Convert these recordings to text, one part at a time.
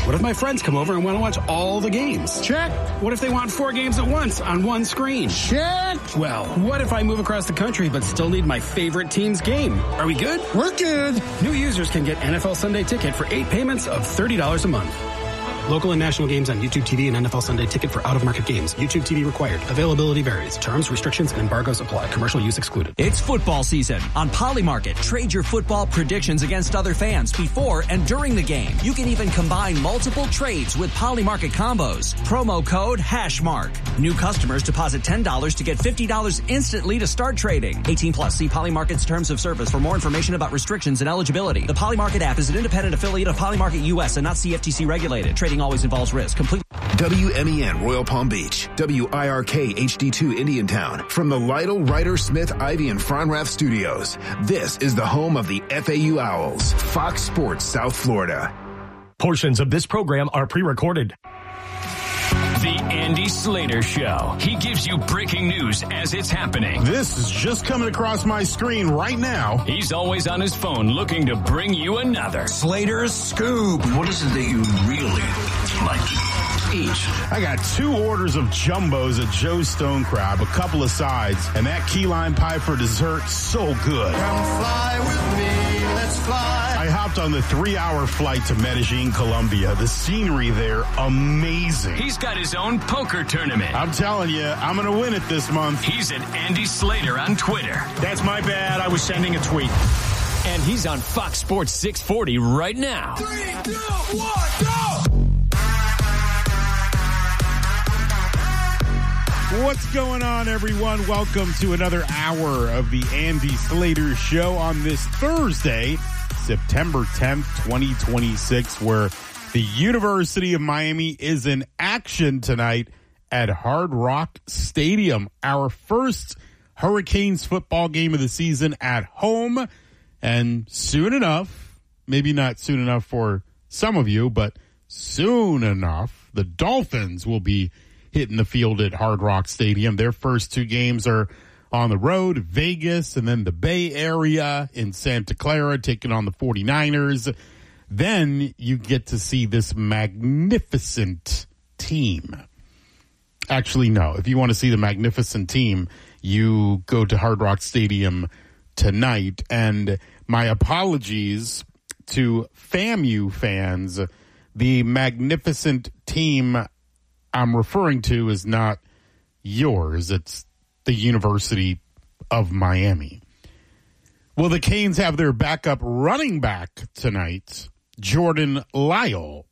What if my friends come over and want to watch all the games? Check. What if they want 4 games at once on one screen? Check. Well, what if I move across the country but still need my favorite team's game? Are we good? We're good. New users can get NFL Sunday Ticket for 8 payments of $30 a month. Local and national games on YouTube TV and NFL Sunday Ticket for out-of-market games. YouTube TV required. Availability varies. Terms, restrictions, and embargoes apply. Commercial use excluded. It's football season. On Polymarket, trade your football predictions against other fans before and during the game. You can even combine multiple trades with Polymarket combos. Promo code HashMark. New customers deposit $10 to get $50 instantly to start trading. 18 plus. See Polymarket's terms of service for more information about restrictions and eligibility. The Polymarket app is an independent affiliate of Polymarket US and not CFTC regulated. Trading always involves risk. Complete. WMEN Royal Palm Beach, WIRK HD2 Indiantown. From the Lytle, Ryder, Smith, Ivy, and Fronrath studios, this is the home of the FAU Owls, Fox Sports South Florida. Portions of this program are pre-recorded. The Andy Slater Show. He gives you breaking news as it's happening. This is just coming across my screen right now. He's always on his phone looking to bring you another Slater's Scoop. What is it that you really like to eat? I got 2 orders of jumbos at Joe's Stone Crab, a couple of sides, and that key lime pie for dessert, so good. Come fly with me, let's fly. I hopped on the 3-hour flight to Medellin, Colombia. The scenery there, amazing. He's got his own poker tournament. I'm telling you, I'm going to win it this month. He's at Andy Slater on Twitter. That's my bad. I was sending a tweet. And he's on Fox Sports 640 right now. 3, 2, 1, go! What's going on, everyone? Welcome to another hour of the Andy Slater Show on this Thursday, September 10th, 2026, where the University of Miami is in action tonight at Hard Rock Stadium. Our first Hurricanes football game of the season at home. And soon enough, maybe not soon enough for some of you, but soon enough, the Dolphins will be hitting the field at Hard Rock Stadium. Their first 2 games are on the road, Vegas, and then the Bay Area in Santa Clara, taking on the 49ers. Then you get to see this magnificent team. Actually, no. If you want to see the magnificent team, you go to Hard Rock Stadium tonight. And my apologies to FAMU fans. The magnificent team I'm referring to is not yours. It's the University of Miami. Well, the Canes have their backup running back tonight, Jordan Lyle.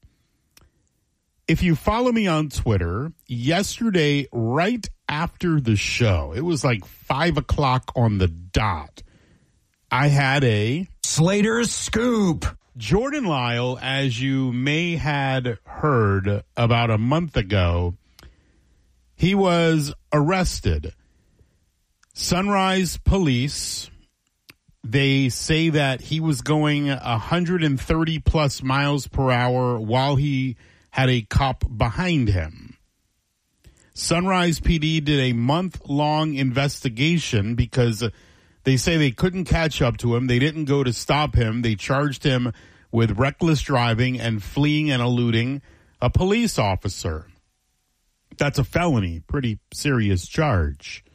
If you follow me on Twitter, yesterday, right after the show, it was like 5 o'clock on the dot, I had a Slater's Scoop. Jordan Lyle, as you may had heard about a month ago, he was arrested. Sunrise Police, they say that he was going 130 plus miles per hour while he had a cop behind him. Sunrise PD did a month-long investigation because they say they couldn't catch up to him. They didn't go to stop him. They charged him with reckless driving and fleeing and eluding a police officer. That's a felony, pretty serious charge.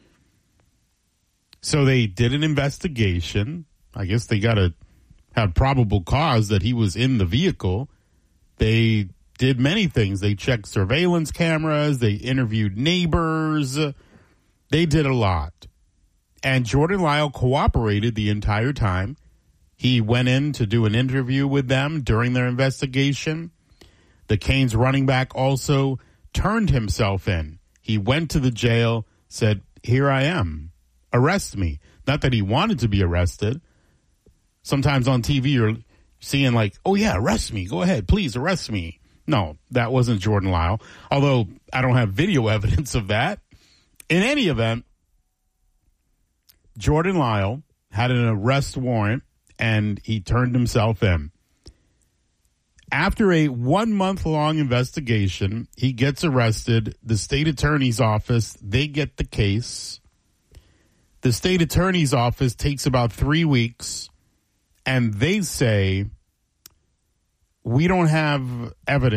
So they did an investigation. I guess they got to have probable cause that he was in the vehicle. They did many things. They checked surveillance cameras. They interviewed neighbors. They did a lot. And Jordan Lyle cooperated the entire time. He went in to do an interview with them during their investigation. The Canes running back also turned himself in. He went to the jail, said, "Here I am. Arrest me." Not that he wanted to be arrested. Sometimes on TV you're seeing like, "Oh yeah, arrest me. Go ahead. Please arrest me." No, that wasn't Jordan Lyle. Although I don't have video evidence of that. In any event, Jordan Lyle had an arrest warrant, and he turned himself in. After a 1-month-long investigation, he gets arrested. The state attorney's office, they get the case. The state attorney's office takes about 3 weeks, and they say, we don't have evidence